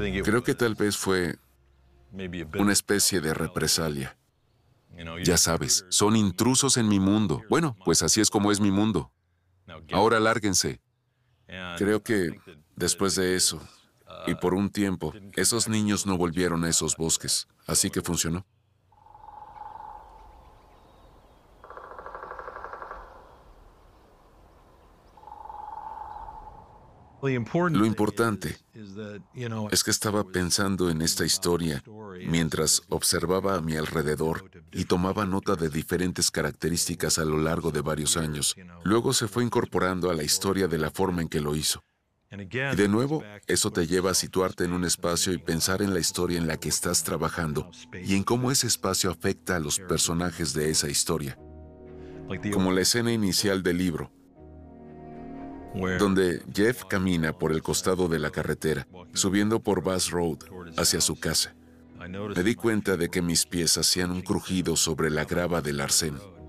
Creo que tal vez fue una especie de represalia. Ya sabes, son intrusos en mi mundo. Bueno, pues así es como es mi mundo. Ahora lárguense. Creo que después de eso, y por un tiempo, esos niños no volvieron a esos bosques. Así que funcionó. Lo importante es que estaba pensando en esta historia mientras observaba a mi alrededor y tomaba nota de diferentes características a lo largo de varios años. Luego se fue incorporando a la historia de la forma en que lo hizo. Y de nuevo, eso te lleva a situarte en un espacio y pensar en la historia en la que estás trabajando y en cómo ese espacio afecta a los personajes de esa historia. Como la escena inicial del libro, donde Jeff camina por el costado de la carretera, subiendo por Bass Road hacia su casa. Me di cuenta de que mis pies hacían un crujido sobre la grava del arcén.